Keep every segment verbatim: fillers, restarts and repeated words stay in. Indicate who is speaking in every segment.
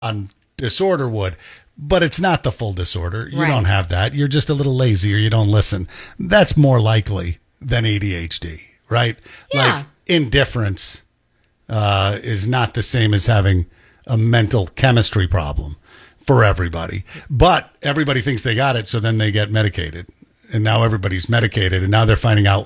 Speaker 1: disorder would. But it's not the full disorder. You
Speaker 2: Right.
Speaker 1: don't have that. You're just a little lazy or you don't listen. That's more likely than A D H D, right?
Speaker 2: Yeah.
Speaker 1: Like indifference uh, is not the same as having a mental chemistry problem for everybody. But everybody thinks they got it, so then they get medicated. And now everybody's medicated, and now they're finding out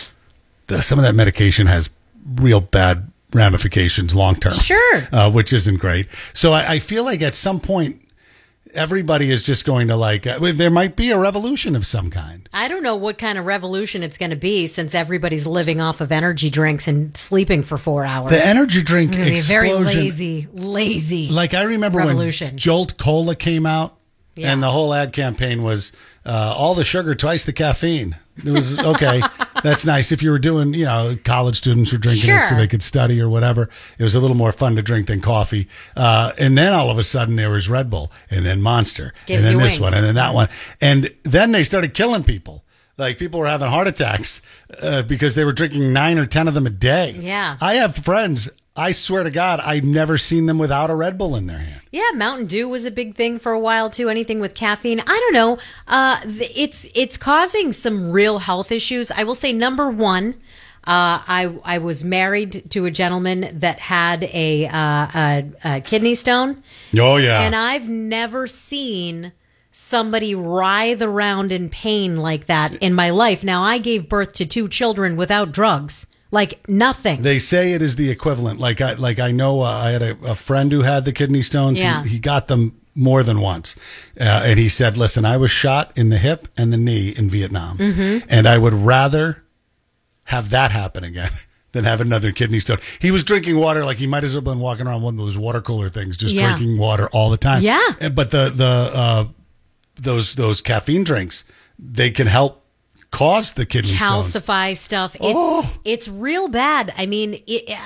Speaker 1: that some of that medication has real bad ramifications long term.
Speaker 2: Sure.
Speaker 1: Uh, which isn't great. So I, I feel like at some point, everybody is just going to like, uh, there might be a revolution of some kind.
Speaker 2: I don't know what kind of revolution it's going to be since everybody's living off of energy drinks and sleeping for four hours.
Speaker 1: The energy drink
Speaker 2: It's gonna be a very
Speaker 1: explosion.
Speaker 2: lazy, lazy
Speaker 1: Like I remember
Speaker 2: revolution.
Speaker 1: when Jolt Cola came out
Speaker 2: Yeah.
Speaker 1: and the whole ad campaign was uh, all the sugar, twice the caffeine. It was okay. That's nice if you were doing, you know, college students were drinking it so
Speaker 2: Sure.
Speaker 1: they could study or whatever. It was a little more fun to drink than coffee. Uh, and then all of a sudden there was Red Bull and then Monster
Speaker 2: Gives
Speaker 1: and then
Speaker 2: you
Speaker 1: this
Speaker 2: wings.
Speaker 1: one and then that one. And then they started killing people. Like people were having heart attacks uh, because they were drinking nine or ten of them a day.
Speaker 2: Yeah.
Speaker 1: I have friends. I swear to God, I've never seen them without a Red Bull in their hand.
Speaker 2: Yeah, Mountain Dew was a big thing for a while too. Anything with caffeine, I don't know. Uh, th- it's it's causing some real health issues. I will say, number one, uh, I I was married to a gentleman that had a, uh, a, a kidney stone,
Speaker 1: Oh, yeah.
Speaker 2: and I've never seen somebody writhe around in pain like that in my life. Now, I gave birth to two children without drugs. Like nothing.
Speaker 1: They say it is the equivalent. Like I, like I know, uh, I had a, a friend who had the kidney stones.
Speaker 2: Yeah.
Speaker 1: He, he got them more than once, uh, and he said, "Listen, I was shot in the hip and the knee in Vietnam,
Speaker 2: Mm-hmm.
Speaker 1: and I would rather have that happen again than have another kidney stone." He was drinking water like he might as well have been walking around one of those water cooler things, just
Speaker 2: Yeah.
Speaker 1: drinking water all the time.
Speaker 2: Yeah.
Speaker 1: And- But the the uh, those those caffeine drinks, they can help cause the kidney stones.
Speaker 2: Calcify stuff. It's
Speaker 1: Oh.
Speaker 2: it's real bad. I mean, it, uh,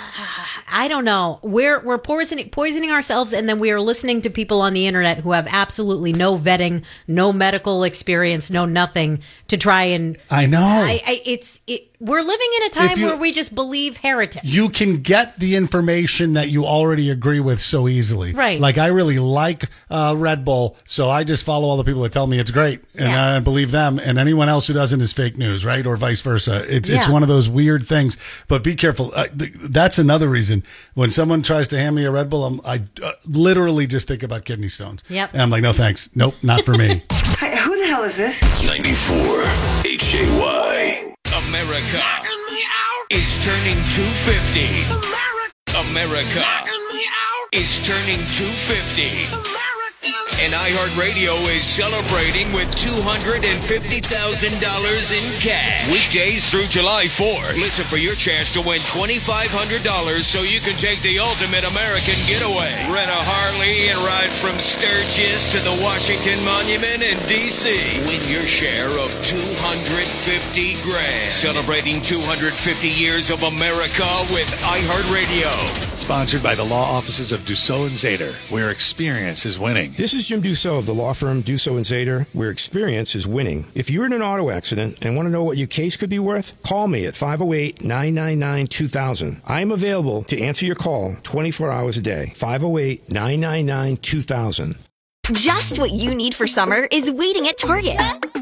Speaker 2: I don't know. We're we're poisoning poisoning ourselves, and then we are listening to people on the internet who have absolutely no vetting, no medical experience, no nothing to try and.
Speaker 1: I know.
Speaker 2: I, I it's it. We're living in a time
Speaker 1: you-
Speaker 2: where we just believe heretics.
Speaker 1: You can get the information that you already agree with so easily.
Speaker 2: Right.
Speaker 1: Like, I really like uh, Red Bull, so I just follow all the people that tell me it's great, and
Speaker 2: Yeah.
Speaker 1: I believe them, and anyone else who doesn't is fake news, right? Or vice versa. It's it's
Speaker 2: Yeah.
Speaker 1: one of those weird things, but be careful. Uh, th- that's another reason. When someone tries to hand me a Red Bull, I'm, I uh, literally just think about kidney stones.
Speaker 2: Yep.
Speaker 1: And I'm like, no thanks. Nope, not for me.
Speaker 3: Hey, who the hell is this?
Speaker 4: ninety-four H J Y.
Speaker 5: America is turning two fifty. America is turning two fifty. And iHeartRadio is celebrating with two hundred fifty thousand dollars in cash. Weekdays through July fourth. Listen for your chance to win twenty-five hundred dollars so you can take the ultimate American getaway. Rent a Harley and ride from Sturgis to the Washington Monument in D C. Win your share of two hundred fifty grand. Celebrating two hundred fifty years of America with iHeartRadio.
Speaker 6: Sponsored by the law offices of Dussault and Zader, where experience is winning.
Speaker 7: This is Jim Dussault of the law firm Dussault and Zader, where experience is winning. If you're in an auto accident and want to know what your case could be worth, call me at five oh eight, nine nine nine, two thousand. I am available to answer your call twenty-four hours a day. five oh eight, nine nine nine, two thousand.
Speaker 8: Just what you need for summer is waiting at Target.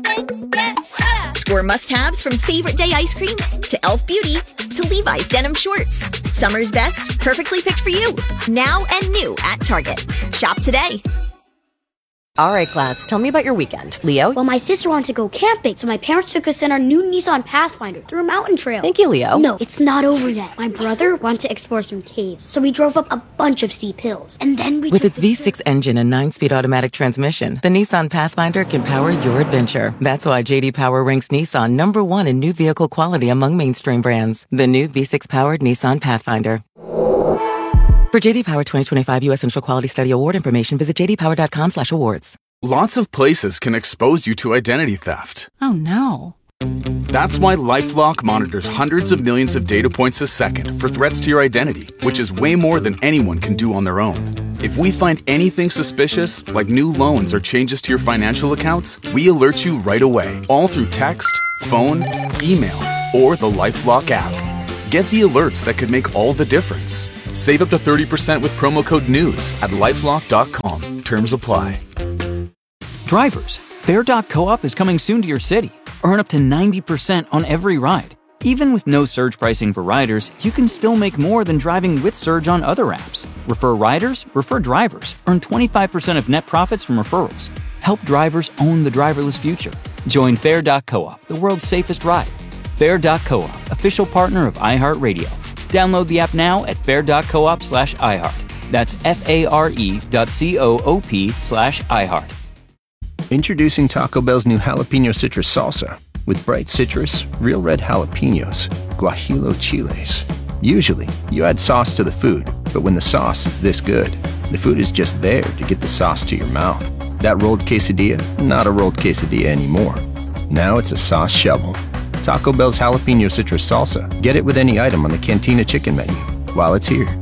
Speaker 8: Score must-haves from Favorite Day ice cream to Elf Beauty to Levi's denim shorts. Summer's best, perfectly picked for you. Now and new at Target. Shop today.
Speaker 9: All right, class, tell me about your weekend. Leo?
Speaker 10: Well, my sister wanted to go camping, so my parents took us in our new Nissan Pathfinder through a mountain trail.
Speaker 9: Thank you, Leo.
Speaker 10: No, it's not over yet. My brother wanted to explore some caves, so we drove up a bunch of steep hills. And then we
Speaker 9: With
Speaker 10: took
Speaker 9: its
Speaker 10: the
Speaker 9: V six engine and nine-speed automatic transmission, the Nissan Pathfinder can power your adventure. That's why J D Power ranks Nissan number one in new vehicle quality among mainstream brands. The new V six-powered Nissan Pathfinder. For J D Power twenty twenty-five U S Initial Quality Study Award information, visit j d power dot com slash awards.
Speaker 11: Lots of places can expose you to identity theft.
Speaker 12: Oh, no.
Speaker 11: That's why LifeLock monitors hundreds of millions of data points a second for threats to your identity, which is way more than anyone can do on their own. If we find anything suspicious, like new loans or changes to your financial accounts, we alert you right away, all through text, phone, email, or the LifeLock app. Get the alerts that could make all the difference. Save up to thirty percent with promo code NEWS at lifelock dot com. Terms apply.
Speaker 3: Drivers, Fair dot coop is coming soon to your city. Earn up to ninety percent on every ride. Even with no surge pricing for riders, you can still make more than driving with Surge on other apps. Refer riders, refer drivers. Earn twenty-five percent of net profits from referrals. Help drivers own the driverless future. Join Fair dot coop, the world's safest ride. Fair dot coop, official partner of iHeartRadio. Download the app now at fair dot coop slash iHeart. That's F-A-R-E dot C-O-O-P slash iHeart.
Speaker 12: Introducing Taco Bell's new jalapeno citrus salsa. With bright citrus, real red jalapenos, guajillo chiles. Usually, you add sauce to the food, but when the sauce is this good, the food is just there to get the sauce to your mouth. That rolled quesadilla, not a rolled quesadilla anymore. Now it's a sauce shovel. Taco Bell's jalapeno citrus salsa. Get it with any item on the Cantina chicken menu while it's here.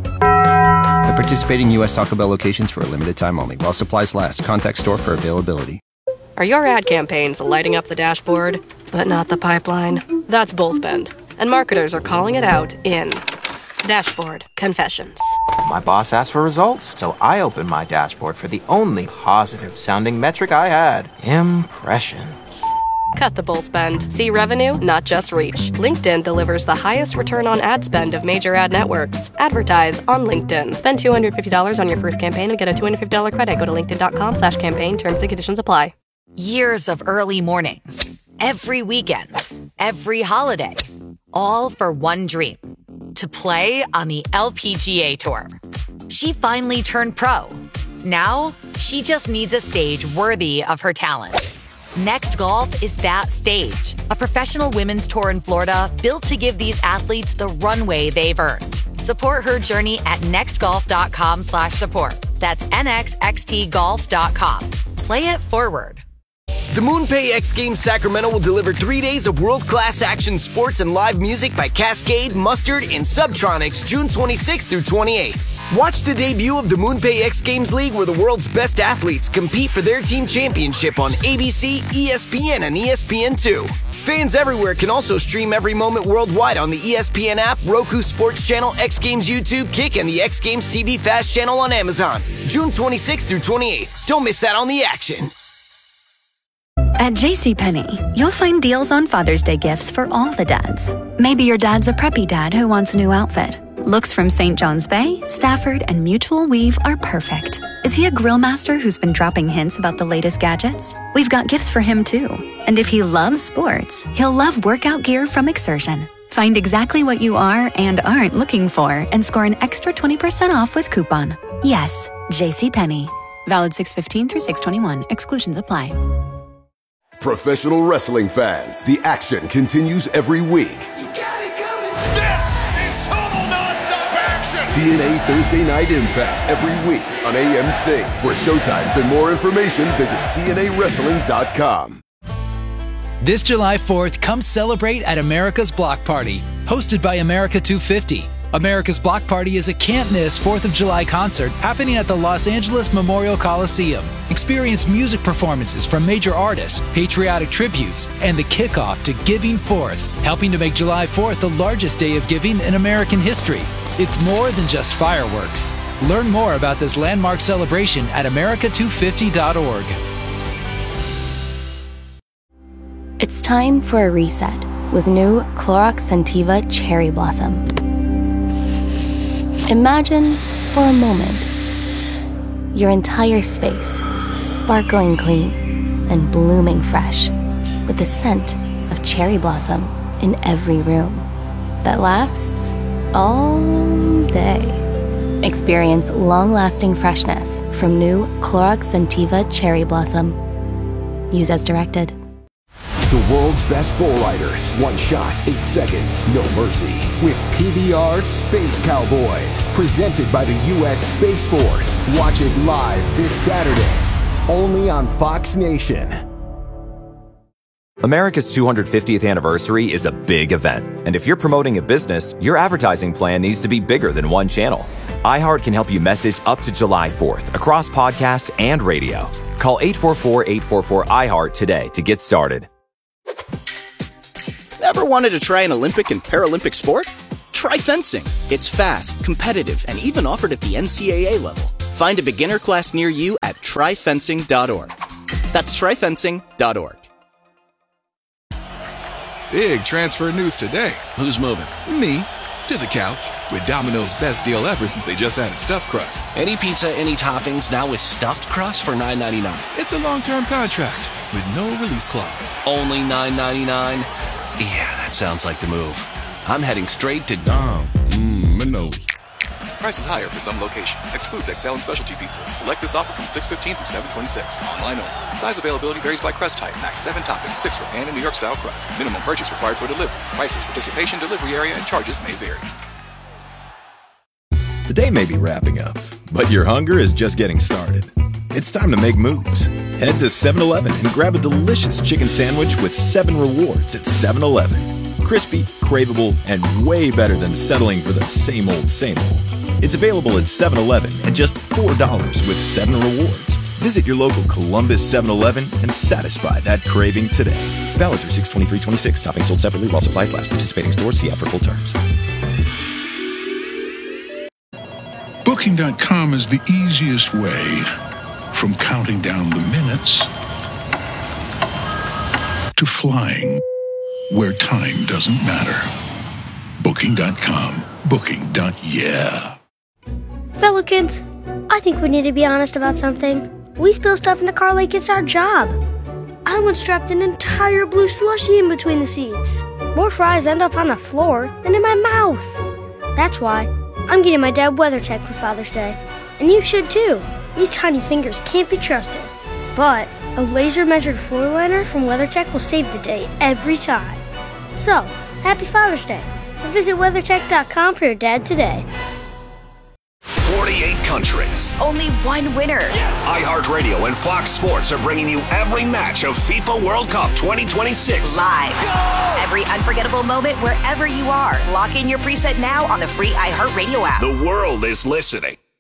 Speaker 12: At participating U S Taco Bell locations for a limited time only. While supplies last, contact store for availability.
Speaker 13: Are your ad campaigns lighting up the dashboard, but not the pipeline? That's Bullspend, and marketers are calling it out in Dashboard Confessions.
Speaker 14: My boss asked for results, so I opened my dashboard for the only positive-sounding metric I had, impressions.
Speaker 13: Cut the bull spend. See revenue, not just reach. LinkedIn delivers the highest return on ad spend of major ad networks. Advertise on LinkedIn. Spend two hundred fifty dollars on your first campaign and get a two hundred fifty dollars credit. Go to linkedin.com slash campaign. Terms and conditions apply.
Speaker 15: Years of early mornings, every weekend, every holiday, all for one dream, to play on the L P G A Tour. She finally turned pro. Now, she just needs a stage worthy of her talent. Next Golf is that stage, a professional women's tour in Florida built to give these athletes the runway they've earned. Support her journey at nextgolf.com slash support. That's N X X T golf dot com. Play it forward.
Speaker 5: The MoonPay X Games Sacramento will deliver three days of world-class action sports and live music by Cascade, Mustard, and Subtronics June twenty-sixth through twenty-eighth. Watch the debut of the MoonPay X Games League, where the world's best athletes compete for their team championship on A B C, E S P N, and E S P N two. Fans everywhere can also stream every moment worldwide on the E S P N app, Roku Sports Channel, X Games YouTube, Kick, and the X Games T V Fast Channel on Amazon. June twenty-sixth through twenty-eighth. Don't miss out on the action.
Speaker 16: At JCPenney, you'll find deals on Father's Day gifts for all the dads. Maybe your dad's a preppy dad who wants a new outfit. Looks from Saint John's Bay, Stafford, and Mutual Weave are perfect. Is he a grill master who's been dropping hints about the latest gadgets? We've got gifts for him too. And if he loves sports, he'll love workout gear from Exertion. Find exactly what you are and aren't looking for and score an extra twenty percent off with coupon. Yes, JCPenney. Valid six fifteen through six twenty-one. Exclusions apply.
Speaker 17: Professional wrestling fans, the action continues every week.
Speaker 18: You got it coming. This is total nonstop action.
Speaker 17: T N A Thursday Night Impact every week on A M C. For showtimes and more information, visit T N A wrestling dot com.
Speaker 19: This July fourth, come celebrate at America's Block Party, hosted by America two fifty. America's Block Party is a can't-miss fourth of July concert happening at the Los Angeles Memorial Coliseum. Experience music performances from major artists, patriotic tributes, and the kickoff to Giving Fourth, helping to make July fourth the largest day of giving in American history. It's more than just fireworks. Learn more about this landmark celebration at america two fifty dot org.
Speaker 20: It's time for a reset with new Clorox Scentiva Cherry Blossom. Imagine, for a moment, your entire space sparkling clean and blooming fresh with the scent of cherry blossom in every room that lasts all day. Experience long-lasting freshness from new Clorox Scentiva Cherry Blossom. Use as directed.
Speaker 21: The world's best bull riders. One shot, eight seconds, no mercy. With P B R Space Cowboys. Presented by the U S Space Force. Watch it live this Saturday. Only on Fox Nation.
Speaker 22: America's two hundred fiftieth anniversary is a big event. And if you're promoting a business, your advertising plan needs to be bigger than one channel. iHeart can help you message up to July fourth across podcast and radio. Call eight four four, eight four four, I heart today to get started.
Speaker 23: Ever wanted to try an Olympic and Paralympic sport?
Speaker 1: Try fencing. It's fast, competitive, and even offered at the N C A A level. Find a beginner class near you at try fencing dot org. That's try fencing dot org.
Speaker 2: Big transfer news today.
Speaker 23: Who's moving?
Speaker 2: Me. To the couch. With Domino's best deal ever since they just added stuffed crust.
Speaker 23: Any pizza, any toppings, now with stuffed crust for nine ninety-nine.
Speaker 2: It's a long-term contract with no release clause.
Speaker 23: Only nine ninety-nine? Yeah, that sounds like the move. I'm heading straight to Dom.
Speaker 2: Mmm, Minos.
Speaker 24: Prices higher for some locations. Excludes X L and specialty pizzas. Select this offer from six fifteen through seven twenty-six. Online only. Size availability varies by crust type. Max seven toppings, six for pan and New York style crust. Minimum purchase required for delivery. Prices, participation, delivery area, and charges may vary.
Speaker 22: The day may be wrapping up, but your hunger is just getting started. It's time to make moves. Head to seven eleven and grab a delicious chicken sandwich with seven rewards at seven eleven. Crispy, craveable, and way better than settling for the same old, same old. It's available at seven eleven at just four dollars with seven rewards. Visit your local Columbus seven eleven and satisfy that craving today. Valid through six twenty-three twenty-six. Topping sold separately while supplies last. Participating stores. See app for full terms.
Speaker 25: Booking dot com is the easiest way from counting down the minutes to flying where time doesn't matter. Booking dot com. Booking. Yeah.
Speaker 10: Fellow kids, I think we need to be honest about something. We spill stuff in the car like it's our job. I once dropped an entire blue slushie in between the seats. More fries end up on the floor than in my mouth. That's why I'm getting my dad WeatherTech for Father's Day. And you should too. These tiny fingers can't be trusted. But a laser-measured floor liner from WeatherTech will save the day every time. So, happy Father's Day. And visit weathertech dot com for your dad today.
Speaker 5: forty-eight countries.
Speaker 15: Only one winner.
Speaker 5: Yes! iHeartRadio and Fox Sports are bringing you every match of FIFA World Cup twenty twenty-six.
Speaker 15: Live. Go! Every unforgettable moment wherever you are. Lock in your preset now on the free iHeartRadio app.
Speaker 5: The world is listening.